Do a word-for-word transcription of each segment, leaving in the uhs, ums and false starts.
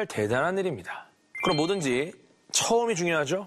정말 대단한 일입니다. 그럼 뭐든지 처음이 중요하죠?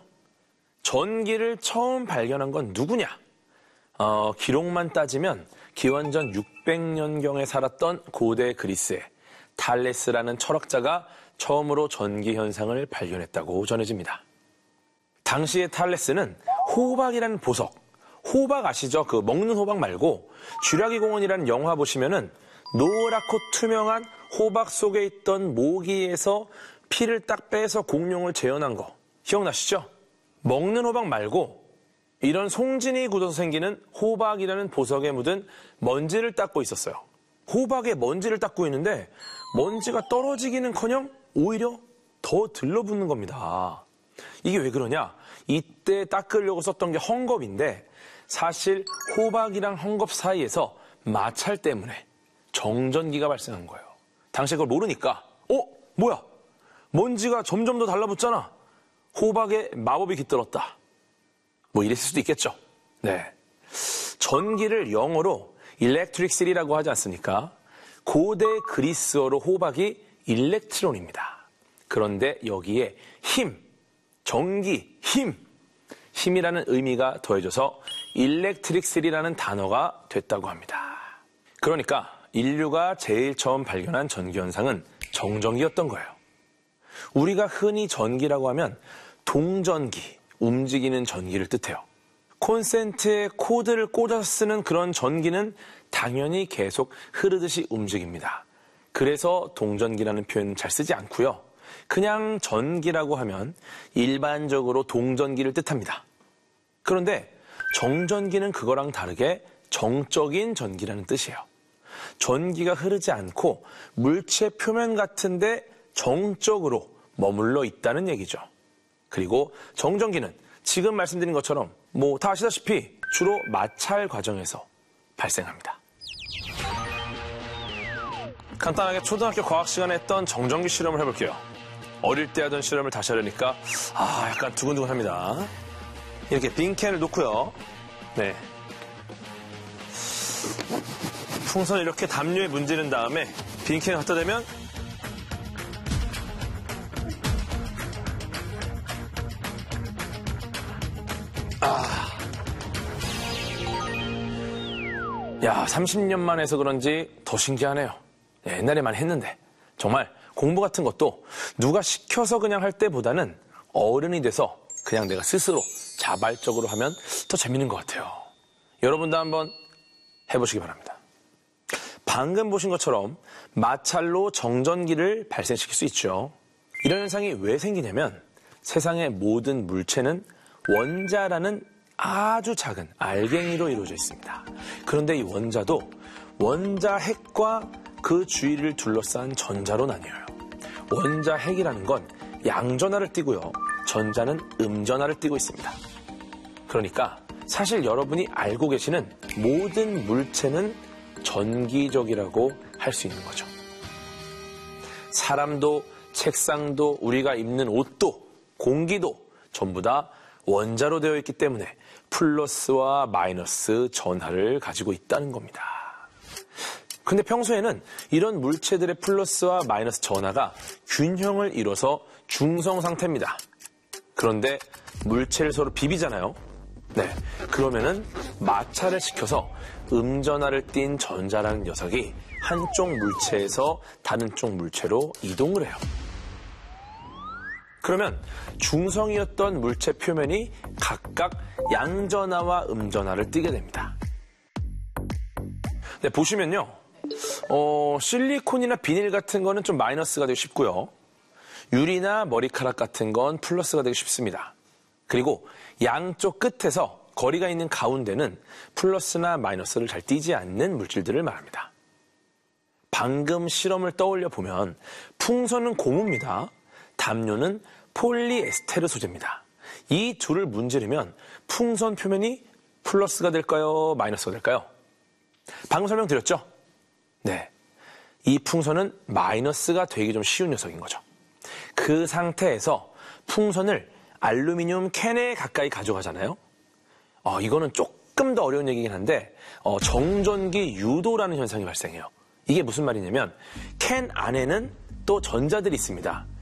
전기를 처음 발견한 건 누구냐? 어, 기록만 따지면 기원전 육백 년경에 살았던 고대 그리스의 탈레스라는 철학자가 처음으로 전기 현상을 발견했다고 전해집니다. 당시의 탈레스는 호박이라는 보석, 호박 아시죠? 그 먹는 호박 말고 쥐라기 공원이라는 영화 보시면은 노랗고 투명한 호박 속에 있던 모기에서 피를 딱 빼서 공룡을 재현한 거 기억나시죠? 먹는 호박 말고 이런 송진이 굳어서 생기는 호박이라는 보석에 묻은 먼지를 닦고 있었어요. 호박에 먼지를 닦고 있는데 먼지가 떨어지기는커녕 오히려 더 들러붙는 겁니다. 이게 왜 그러냐? 이때 닦으려고 썼던 게 헝겊인데 사실 호박이랑 헝겊 사이에서 마찰 때문에 정전기가 발생한 거예요. 당시에 그걸 모르니까 어? 뭐야? 먼지가 점점 더 달라붙잖아. 호박에 마법이 깃들었다. 뭐 이랬을 수도 있겠죠. 네, 전기를 영어로 일렉트릭시티라고 하지 않습니까? 고대 그리스어로 호박이 일렉트론입니다. 그런데 여기에 힘, 전기, 힘, 힘이라는 의미가 더해져서 일렉트릭시티라는 단어가 됐다고 합니다. 그러니까 인류가 제일 처음 발견한 전기 현상은 정전기였던 거예요. 우리가 흔히 전기라고 하면 동전기, 움직이는 전기를 뜻해요. 콘센트에 코드를 꽂아서 쓰는 그런 전기는 당연히 계속 흐르듯이 움직입니다. 그래서 동전기라는 표현은 잘 쓰지 않고요. 그냥 전기라고 하면 일반적으로 동전기를 뜻합니다. 그런데 정전기는 그거랑 다르게 정적인 전기라는 뜻이에요. 전기가 흐르지 않고 물체 표면 같은데 정적으로 머물러 있다는 얘기죠. 그리고 정전기는 지금 말씀드린 것처럼 뭐 다 아시다시피 주로 마찰 과정에서 발생합니다. 간단하게 초등학교 과학 시간에 했던 정전기 실험을 해볼게요. 어릴 때 하던 실험을 다시 하려니까 아 약간 두근두근합니다. 이렇게 빈캔을 놓고요. 네, 풍선을 이렇게 담요에 문지른 다음에 빈캔을 갖다 대면 아, 야, 삼십 년 만에 해서 그런지 더 신기하네요. 네, 옛날에만 했는데 정말 공부 같은 것도 누가 시켜서 그냥 할 때보다는 어른이 돼서 그냥 내가 스스로 자발적으로 하면 더 재밌는 것 같아요. 여러분도 한번 해보시기 바랍니다. 방금 보신 것처럼 마찰로 정전기를 발생시킬 수 있죠. 이런 현상이 왜 생기냐면 세상의 모든 물체는 원자라는 아주 작은 알갱이로 이루어져 있습니다. 그런데 이 원자도 원자 핵과 그 주위를 둘러싼 전자로 나뉘어요. 원자 핵이라는 건 양전하를 띠고요. 전자는 음전하를 띠고 있습니다. 그러니까 사실 여러분이 알고 계시는 모든 물체는 전기적이라고 할 수 있는 거죠. 사람도, 책상도, 우리가 입는 옷도, 공기도 전부 다 원자로 되어 있기 때문에 플러스와 마이너스 전하를 가지고 있다는 겁니다. 근데 평소에는 이런 물체들의 플러스와 마이너스 전하가 균형을 이뤄서 중성 상태입니다. 그런데 물체를 서로 비비잖아요. 네, 그러면은 마찰을 시켜서 음전하를 띤 전자라는 녀석이 한쪽 물체에서 다른 쪽 물체로 이동을 해요. 그러면 중성이었던 물체 표면이 각각 양전하와 음전하를 띠게 됩니다. 네, 보시면요. 어, 실리콘이나 비닐 같은 거는 좀 마이너스가 되기 쉽고요. 유리나 머리카락 같은 건 플러스가 되기 쉽습니다. 그리고 양쪽 끝에서 거리가 있는 가운데는 플러스나 마이너스를 잘 띠지 않는 물질들을 말합니다. 방금 실험을 떠올려 보면 풍선은 고무입니다. 담요는 폴리에스테르 소재입니다. 이 둘을 문지르면 풍선 표면이 플러스가 될까요? 마이너스가 될까요? 방금 설명드렸죠? 네, 이 풍선은 마이너스가 되기 좀 쉬운 녀석인 거죠. 그 상태에서 풍선을 알루미늄 캔에 가까이 가져가잖아요. 어, 이거는 조금 더 어려운 얘기긴 한데 어, 정전기 유도라는 현상이 발생해요. 이게 무슨 말이냐면 캔 안에는 또 전자들이 있습니다.